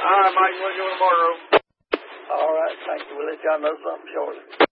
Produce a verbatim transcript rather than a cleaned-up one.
All right, Mike, we'll go tomorrow. All right, thank you. We'll let y'all know something shortly.